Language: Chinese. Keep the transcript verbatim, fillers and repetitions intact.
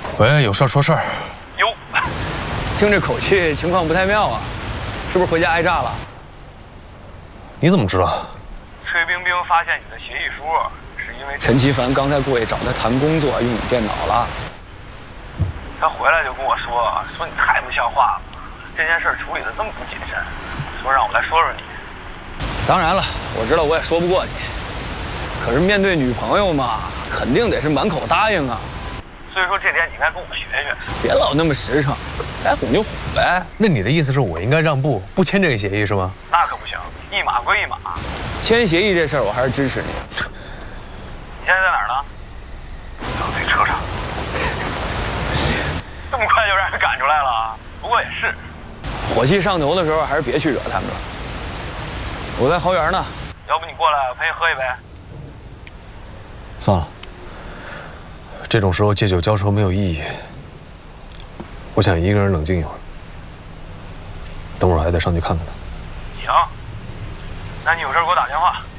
喂，有事儿说事儿。 哟，听这口气，情况不太妙啊，是不是回家挨炸了？ 你怎么知道？ 崔冰冰发现你的协议书，是因为陈其凡刚才过去找他谈工作，用你电脑了。他回来就跟我说，说你太不像话了，这件事处理的这么不谨慎，说让我来说说你。当然了，我知道我也说不过你，可是面对女朋友嘛，肯定得是满口答应啊。所以说这点你应该跟我学学，别老那么实诚，该哄就哄呗。 那你的意思是我应该让步，不签这个协议是吗？ 那可不行，一码归一码。签协议这事儿，我还是支持你。你现在在哪儿呢？小队车上。这么快就让人赶出来了？不过也是，火气上头的时候，还是别去惹他们了。我在豪园呢，要不你过来，我陪你喝一杯。 算了。这种时候借酒浇愁没有意义，我想一个人冷静一会儿。等会儿还得上去看看他。 行，那你有事给我打电话。